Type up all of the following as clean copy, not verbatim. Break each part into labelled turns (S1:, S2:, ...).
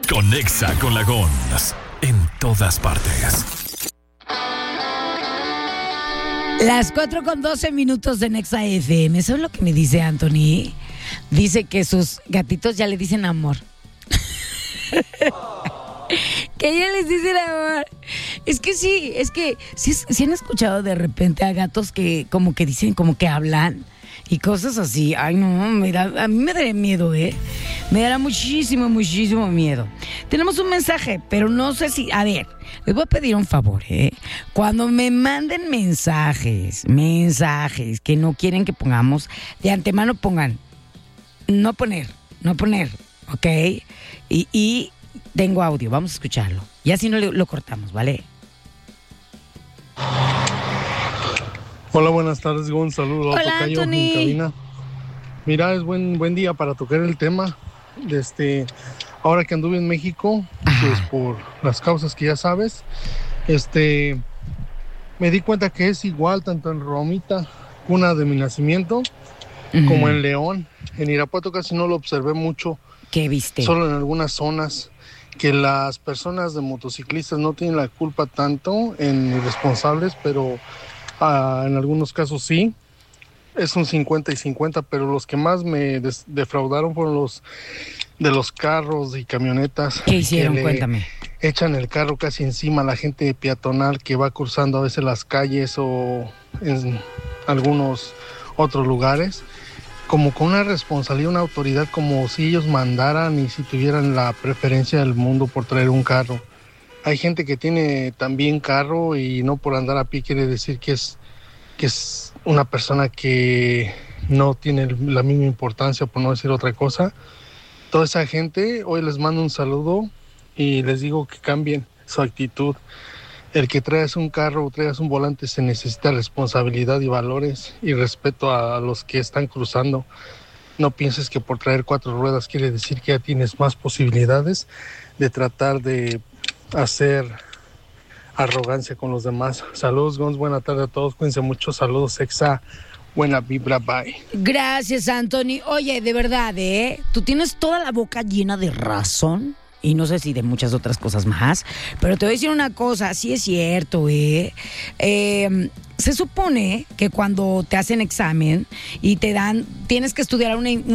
S1: Conexa con la Gons en todas partes.
S2: Las 4:12 de Nexa FM. Eso es lo que me dice Anthony. Dice que sus gatitos ya le dicen amor. Que ella les dice amor. Es que sí han escuchado de repente a gatos que como que dicen, como que hablan y cosas así. Ay, no, a mí me daría miedo, Me dará muchísimo miedo. Tenemos un mensaje, pero no sé si... A ver, les voy a pedir un favor, Cuando me manden mensajes que no quieren que pongamos, de antemano pongan no poner, ¿ok? Y tengo audio, vamos a escucharlo. Y así no lo cortamos, ¿vale?
S3: Hola, buenas tardes, un saludo.
S2: Hola,
S3: Tocayo,
S2: Anthony.
S3: en cabina. Mira, es buen día para tocar el tema. Ahora que anduve en México, pues por las causas que ya sabes, me di cuenta que es igual tanto en Romita, cuna de mi nacimiento, como en León. En Irapuato casi no lo observé mucho.
S2: ¿Qué viste?
S3: Solo en algunas zonas, que las personas de motociclistas no tienen la culpa tanto en irresponsables, pero en algunos casos sí. Es un 50 y 50, pero los que más me defraudaron fueron los de los carros y camionetas.
S2: ¿Qué hicieron?
S3: Que
S2: Cuéntame.
S3: echan el carro casi encima a la gente peatonal que va cruzando a veces las calles o en algunos otros lugares, como con una responsabilidad, una autoridad, como si ellos mandaran y si tuvieran la preferencia del mundo por traer un carro. Hay gente que tiene también carro y no por andar a pie quiere decir que es una persona que no tiene la misma importancia, por no decir otra cosa. Toda esa gente, hoy les mando un saludo y les digo que cambien su actitud. El que traigas un carro o traigas un volante se necesita responsabilidad y valores y respeto a los que están cruzando. No pienses que por traer 4 ruedas quiere decir que ya tienes más posibilidades de tratar de hacer arrogancia con los demás. Saludos, Gons, buena tarde a todos, cuídense mucho, saludos, Exa, buena vibra, bye.
S2: Gracias, Anthony. Oye, de verdad, tú tienes toda la boca llena de razón. Y no sé si de muchas otras cosas más. Pero te voy a decir una cosa, sí es cierto, se supone que cuando te hacen examen y te dan, tienes que estudiar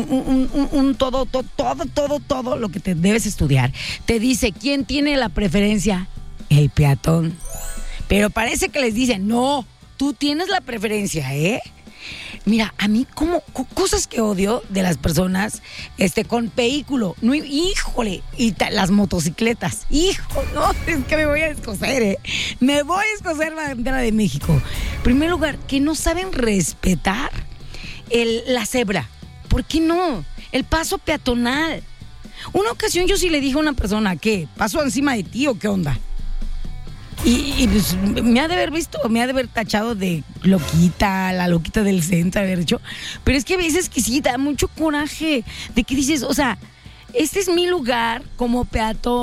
S2: todo lo que te debes estudiar. Te dice, ¿quién tiene la preferencia? El peatón. Pero parece que les dicen, no, tú tienes la preferencia, Mira, a mí como cosas que odio de las personas con vehículo, no, híjole, y las motocicletas, no, es que me voy a escocer, me voy a escocer la bandera de México. En primer lugar, que no saben respetar la cebra. ¿Por qué no? El paso peatonal. Una ocasión yo sí le dije a una persona, ¿qué? ¿Paso encima de ti o qué onda? Y pues me ha de haber tachado de loquita, la loquita del centro, haber dicho. Pero es que a veces que sí, da mucho coraje de que dices, o sea, este es mi lugar como peatón.